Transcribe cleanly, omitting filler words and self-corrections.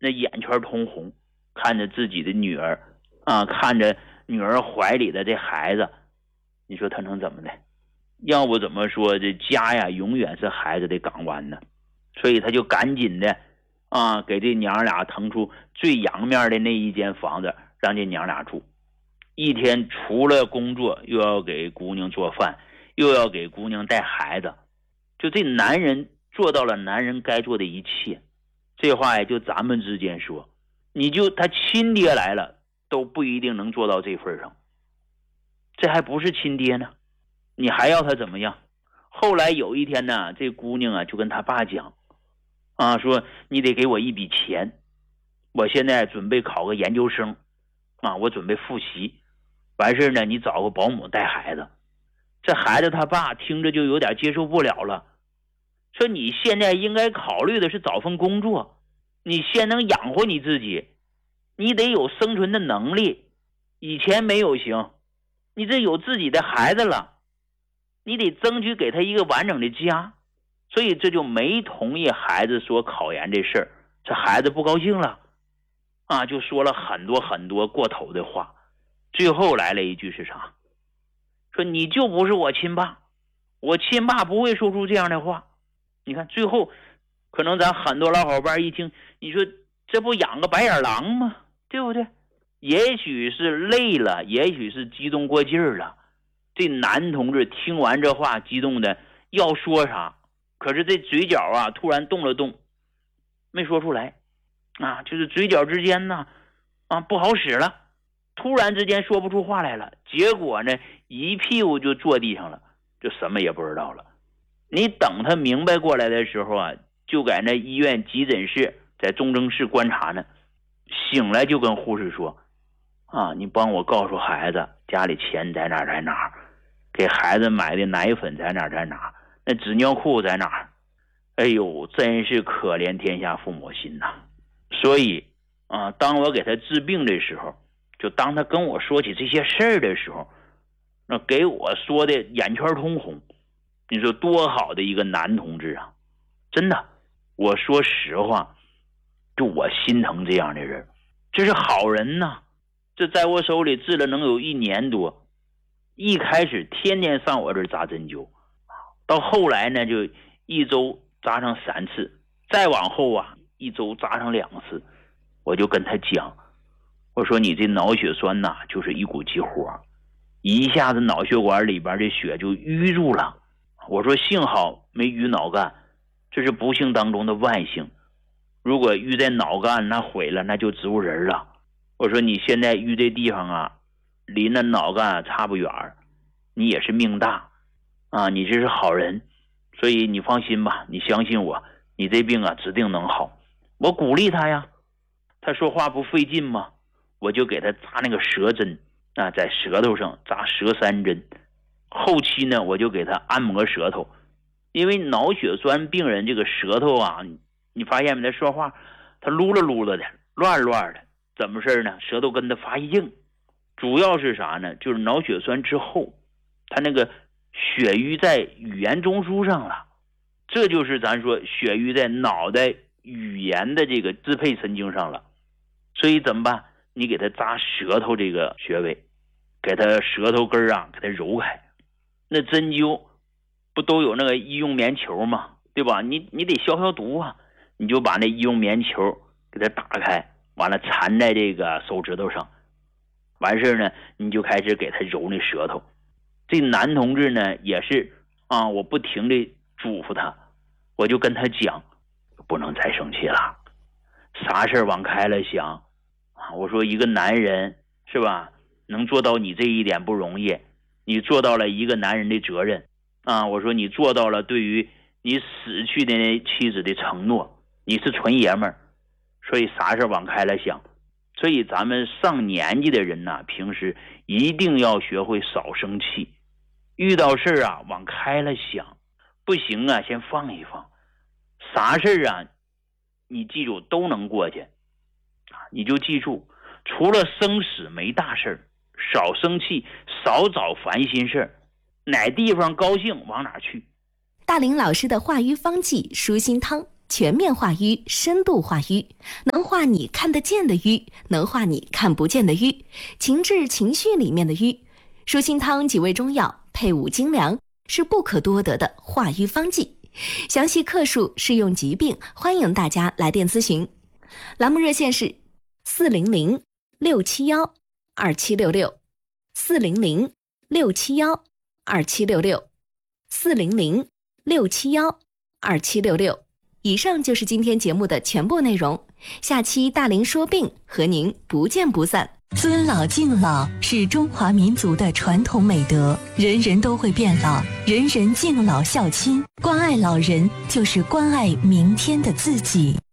那眼圈通红，看着自己的女儿啊，看着女儿怀里的这孩子，你说他能怎么的？要不怎么说这家呀永远是孩子的港湾呢？所以他就赶紧的啊，给这娘俩腾出最阳面的那一间房子，让这娘俩住。一天除了工作，又要给姑娘做饭，又要给姑娘带孩子，就这男人做到了男人该做的一切。这话也就咱们之间说，你就他亲爹来了都不一定能做到这份上，这还不是亲爹呢，你还要他怎么样？后来有一天呢，这姑娘啊就跟他爸讲啊，说你得给我一笔钱，我现在准备考个研究生啊，我准备复习，完事呢你找个保姆带孩子。这孩子他爸听着就有点接受不了了，说你现在应该考虑的是找份工作，你先能养活你自己，你得有生存的能力，以前没有行，你这有自己的孩子了，你得争取给他一个完整的家。所以这就没同意孩子说考研这事儿，这孩子不高兴了啊，就说了很多很多过头的话。最后来了一句是啥？说你就不是我亲爸，我亲爸不会说出这样的话。你看最后可能咱很多老伙伴一听，你说这不养个白眼狼吗？对不对？也许是累了，也许是激动过劲儿了，这男同志听完这话激动的要说啥，可是这嘴角啊突然动了动，没说出来啊，就是嘴角之间呢啊不好使了，突然之间说不出话来了，结果呢一屁股就坐地上了，就什么也不知道了。你等他明白过来的时候啊，就在那医院急诊室在重症室观察呢，醒来就跟护士说啊，你帮我告诉孩子家里钱在哪儿在哪儿，给孩子买的奶粉在哪儿在哪儿，那纸尿裤在哪儿。哎呦，真是可怜天下父母心呐。所以啊，当我给他治病的时候，就当他跟我说起这些事儿的时候，那给我说的眼圈通红。你说多好的一个男同志啊，真的，我说实话，就我心疼这样的人，这是好人呐。这在我手里治了能有1年多，一开始天天上我这儿扎针灸，到后来呢就1周扎上3次，再往后啊1周扎上2次。我就跟他讲，我说你这脑血栓呐就是一股急火，一下子脑血管里边的血就淤住了。我说幸好没淤脑干，这是不幸当中的万幸，如果淤在脑干那毁了，那就植物人了。我说你现在淤这地方啊离那脑干差不远，你也是命大啊，你这是好人，所以你放心吧，你相信我，你这病啊指定能好。我鼓励他呀，他说话不费劲吗？我就给他扎那个舌针啊，在舌头上扎舌3针。后期呢我就给他按摩舌头，因为脑血栓病人这个舌头啊，你发现没，他说话他噜了噜了的，乱乱的，怎么事呢？舌头根子发硬，主要是啥呢？就是脑血栓之后他那个血瘀在语言中枢上了，这就是咱说血瘀在脑袋语言的这个支配神经上了。所以怎么办？你给他扎舌头这个穴位，给他舌头根啊给他揉开。那针灸不都有那个医用棉球吗？对吧？你得消消毒啊，你就把那医用棉球给它打开，完了缠在这个手指头上，完事呢你就开始给他揉那舌头。这男同志呢也是啊，我不停地嘱咐他，我就跟他讲不能再生气了，啥事往开了想啊。我说一个男人是吧，能做到你这一点不容易，你做到了一个男人的责任啊！我说你做到了对于你死去的那妻子的承诺，你是纯爷们儿，所以啥事往开了想。所以咱们上年纪的人呐，平时一定要学会少生气，遇到事儿啊往开了想，不行啊先放一放，啥事儿啊你记住都能过去啊！你就记住，除了生死没大事儿，少生气，少找烦心事儿，哪地方高兴往哪去。 大林老师的话语方剂舒心汤， 全面化瘀、深度化瘀，能化你看得见的瘀，能化你看不见的瘀，情志情绪里面的瘀。舒心汤几味中药，配伍精粮，是不可多得的化瘀方剂。详细克数、适用疾病，欢迎大家来电咨询。栏目热线是400-671-2766，400-671-2766，400-671-2766。以上就是今天节目的全部内容，下期大龄说病和您不见不散。 尊老敬老是中华民族的传统美德，人人都会变老，人人敬老孝亲，关爱老人就是关爱明天的自己。